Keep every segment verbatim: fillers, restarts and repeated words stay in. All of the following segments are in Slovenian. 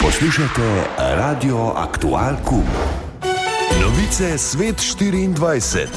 Poslušate Radio Aktual Q. Novice Svet štiriindvajset.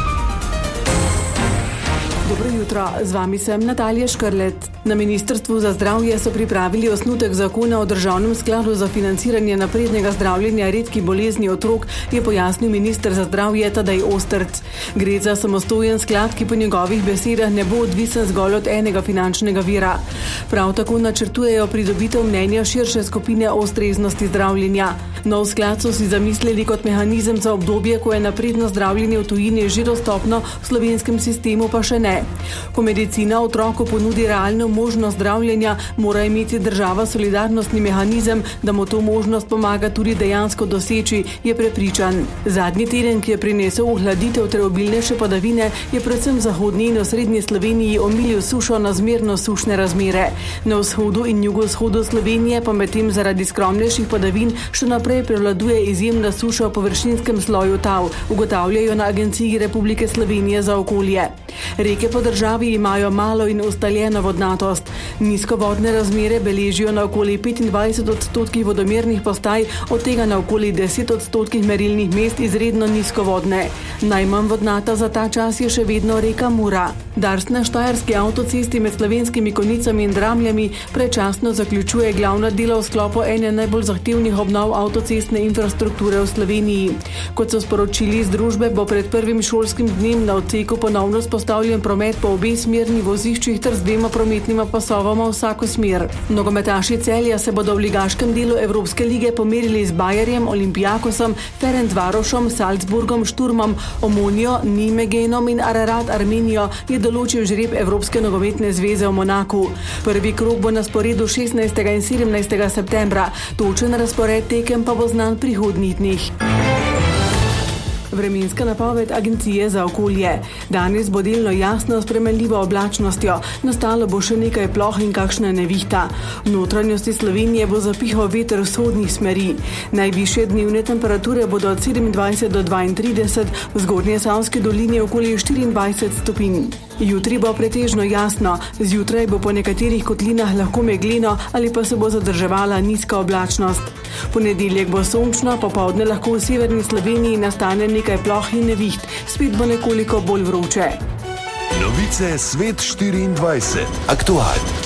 Dobro jutro, z vami sem Natalija Škrlet. Na Ministrstvu za zdravje so pripravili osnutek zakona o državnem skladu za financiranje naprednega zdravljenja redkih bolezni otrok, je pojasnil minister za zdravje Tadej Ostrc. Gre za samostojen sklad, ki po njegovih besedah ne bo odvisen zgolj od enega finančnega vira. Prav tako načrtujejo pridobitev mnenja širše skupine o ustreznosti zdravljenja. Nov sklad so si zamislili kot mehanizem za obdobje, ko je napredno zdravljenje v tujini že dostopno, v slovenskem sistemu pa še ne. Ko medicina otroku ponudi realno možnost zdravljenja, mora imeti država solidarnostni mehanizem, da mu to možnost pomaga tudi dejansko doseči, je prepričan. Zadnji teden, ki je prinesel ohladitev ter obilnejše padavine, je predvsem v zahodni in osrednji Sloveniji omilil sušo na zmerno sušne razmere. Na vzhodu in jugovzhodu Slovenije pa medtem zaradi skromnejših padavin še naprej prevladuje izjemna suša v površinskem sloju tal, ugotavljajo na Agenciji Republike Slovenije za okolje. Reke po državi imajo malo in ustaljeno vodnatost. Nizkovodne razmere beležijo na okoli petindvajset odstotkih vodomernih postaj, od tega na okoli deset odstotkih merilnih mest izredno nizkovodne. Najmanj vodnata za ta čas je še vedno reka Mura. Dars na štajerski avtocesti med Slovenskimi Konjicami in Dramljami predčasno zaključuje glavna dela v sklopu ene najbolj zahtevnih obnov avtocestne infrastrukture v Sloveniji. Kot so sporočili iz družbe, bo pred prvim šolskim dnem na odseku ponovno spostavljen promet po obe smerni voziščih ter z dvema prometnima pasovoma vsako smer. Nogometaši Celja se bodo v ligaškem delu Evropske lige pomerili z Bayerjem, Olympiakosom, Ferencvarošom, Salzburgom, Šturmom, Omonijo, Nimegenom in Ararat Armenijo, je določil žreb Evropske nogometne zveze v Monaku. Prvi krog bo na sporedu šestnajstega in sedemnajstega septembra. Točen razpored tekem pa bo znan prihodnjih dneh. Vremenska napoved Agencije za okolje. Danes bo delno jasno s spremenljivo oblačnostjo, nastalo bo še nekaj ploh in kakšna nevihta. V notranjosti Slovenije bo zapihal veter vzhodnih smeri. Najvišje dnevne temperature bodo od sedemindvajset do dvaintrideset, v Zgornjesavski dolini okoli štiriindvajset stopinj. Jutri bo pretežno jasno, zjutraj bo po nekaterih kotlinah lahko megleno ali pa se bo zadrževala nizka oblačnost. Ponedeljek bo sončno, popoldne lahko v severni Sloveniji nastane nekaj ploh in neviht, spet bo nekoliko bolj vroče. Novice Svet štiriindvajset. Aktual.